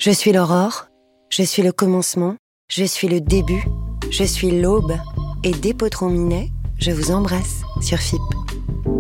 Je suis l'aurore, je suis le commencement, je suis le début, je suis l'aube. Et dès Potron Minet, je vous embrasse sur FIP.